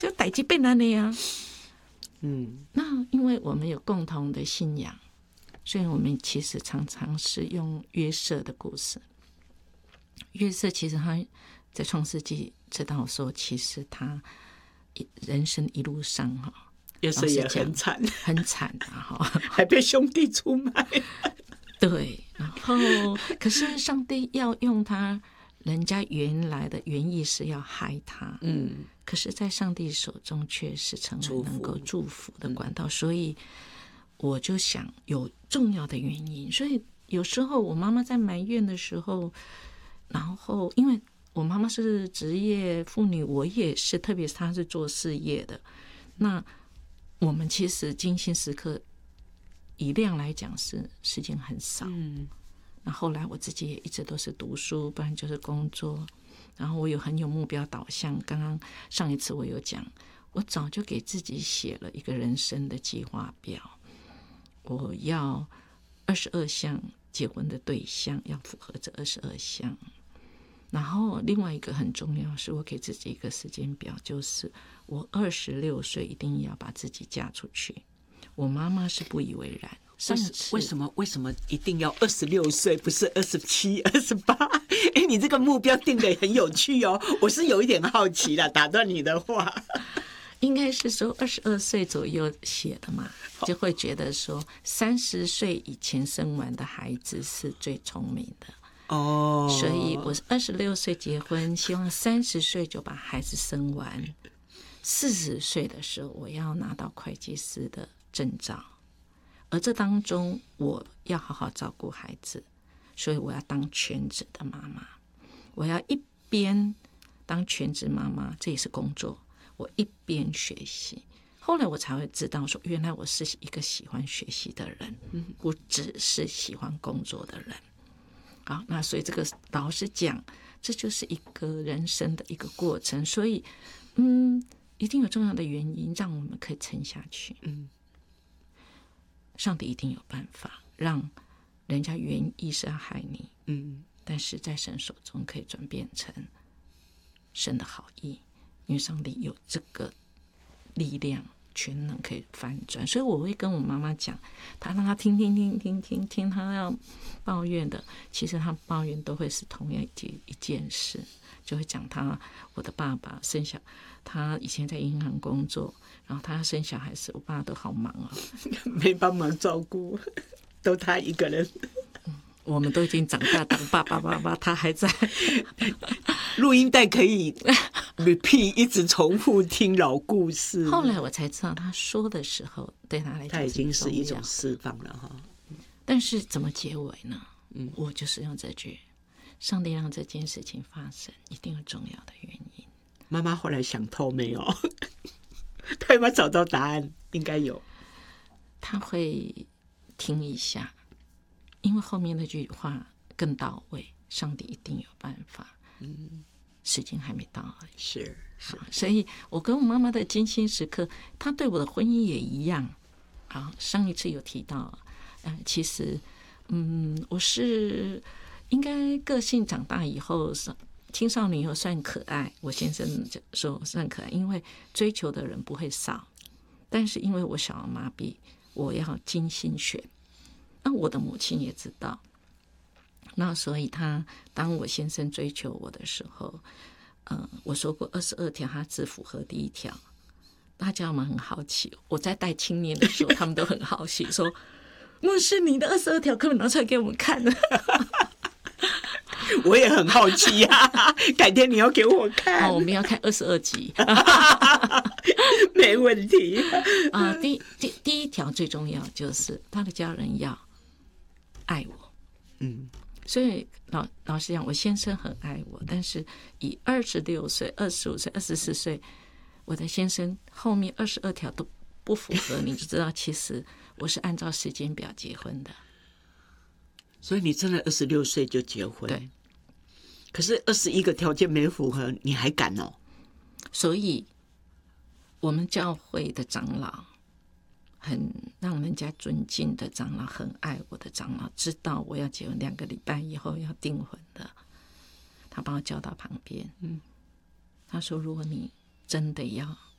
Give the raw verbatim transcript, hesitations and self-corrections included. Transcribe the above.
就代志变安尼啊。 嗯， 那因为我们有共同的信仰，所以我们其实常常是用约瑟的故事。约瑟其实他在创世纪知道说，其实他人生一路上哈， 约瑟也很惨， 很惨啊， 还被兄弟出卖。 对，然后可是上帝要用他，人家原来的原意是要害他， 嗯， 可是在上帝手中却是成为能够祝福的管道，所以我就想有重要的原因。所以有时候我妈妈在埋怨的时候，然后因为我妈妈是职业妇女，我也是，特别是她是做事业的，那我们其实精心时刻以量来讲是时间很少。嗯，那后来我自己也一直都是读书，不然就是工作，然后我有很有目标导向。刚刚上一次我有讲，我早就给自己写了一个人生的计划表，我要二十二项结婚的对象要符合这二十二项。然后另外一个很重要是我给自己一个时间表，就是我二十六岁一定要把自己嫁出去。我妈妈是不以为然， 为什么为什么一定要二十六岁，不是二十七、二十八？哎，你这个目标定得很有趣哦，我是有一点好奇啦，打断你的话。 应该是说二十二岁左右写的嘛，就会觉得说三十岁以前生完的孩子是最聪明的。哦，所以我二十六岁结婚，希望三十岁就把孩子生完，四十岁的时候我要拿到会计师的证照，而这当中我要好好照顾孩子，所以我要当全职的妈妈，我要一边当全职妈妈，这也是工作，我一边学习。后来我才会知道说，原来我是一个喜欢学习的人，不只是喜欢工作的人。好，那所以这个老实讲，这就是一个人生的一个过程，所以嗯，一定有重要的原因让我们可以撑下去。嗯，上帝一定有办法让人家原意是要害你，嗯，但是在神手中可以转变成神的好意，因为上帝有这个力量全能可以翻转。所以我会跟我妈妈讲，她让她听听听听听听她要抱怨的，其实她抱怨都会是同样一件事，就会讲她我的爸爸生小，他以前在银行工作，然后他生小孩时，我爸都好忙啊， 没帮忙照顾，都他一个人。 我们都已经长大，当爸爸爸爸，他还在。 录音带可以 repeat 一直重复听老故事。 后来我才知道，他说的时候对他来讲， 他已经是一种释放了哈。 但是怎么结尾呢？嗯，我就是用这句：上帝让这件事情发生，一定有重要的原因。 妈妈后来想透没有？他有没有找到答案？应该有。 他会听一下。因为后面那句话更到位，上帝一定有办法。嗯，时间还没到而已。 是是， 所以我跟我妈妈的精心时刻，她对我的婚姻也一样。啊，上一次有提到，呃，其实，嗯，我是应该个性长大以后，青少年以后算可爱。我先生就说算可爱，因为追求的人不会少，但是因为我小儿麻痹，我要精心选。那我的母亲也知道，那所以他当我先生追求我的时候，呃，我说过二十二条，他只符合第一条。大家们很好奇，我在带青年的时候，他们都很好奇，说：“牧师，你的二十二条可不可以拿出来给我们看呢？” 我也很好奇呀、啊，改天你要给我看。 哦，我们要看二十二集， 没问题。 啊、呃，第第第一条最重要就是他的家人要爱我，嗯，所以老老实讲，我先生很爱我，但是以二十六岁、二十五岁、二十四岁，我的先生后面二十二条都不符合，你就知道其实我是按照时间表结婚的。 所以你真的二十六岁就结婚？ 对。 可是二十一个条件没符合，你还敢哦？ 所以我们教会的长老，很让人家尊敬的长老，很爱我的长老，知道我要结婚两个礼拜以后要订婚的，他把我叫到旁边，嗯，他说：“如果你真的要